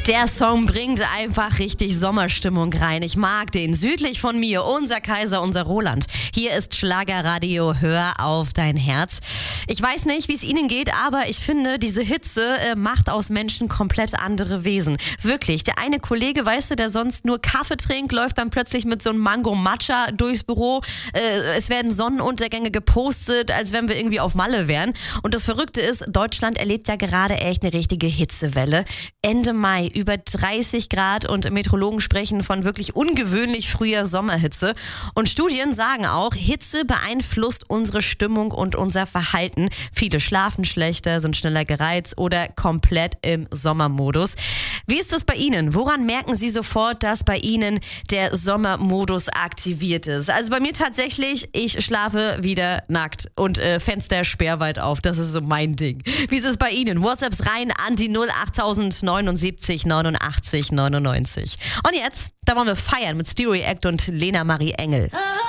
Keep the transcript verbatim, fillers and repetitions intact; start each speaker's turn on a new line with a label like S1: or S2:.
S1: Der Song bringt einfach richtig Sommerstimmung rein. Ich mag den. Südlich von mir, unser Kaiser, unser Roland. Hier ist Schlagerradio, hör auf dein Herz. Ich weiß nicht, wie es Ihnen geht, aber ich finde, diese Hitze äh, macht aus Menschen komplett andere Wesen. Wirklich, der eine Kollege, weißt du, der sonst nur Kaffee trinkt, läuft dann plötzlich mit so einem Mango-Matcha durchs Büro. Äh, es werden Sonnenuntergänge gepostet, als wenn wir irgendwie auf Malle wären. Und das Verrückte ist, Deutschland erlebt ja gerade echt eine richtige Hitzewelle. Ende Mai über dreißig Grad und Meteorologen sprechen von wirklich ungewöhnlich früher Sommerhitze. Und Studien sagen auch, Hitze beeinflusst unsere Stimmung und unser Verhalten. Viele schlafen schlechter, sind schneller gereizt oder komplett im Sommermodus. Wie ist das bei Ihnen? Woran merken Sie sofort, dass bei Ihnen der Sommermodus aktiviert ist? Also bei mir tatsächlich, ich schlafe wieder nackt und äh, Fenster sperrweit auf. Das ist so mein Ding. Wie ist es bei Ihnen? WhatsApps rein an die null acht neunundsiebzig neunundachtzig neunundneunzig. Und jetzt, da wollen wir feiern mit Stereo Act und Lena Marie Engel.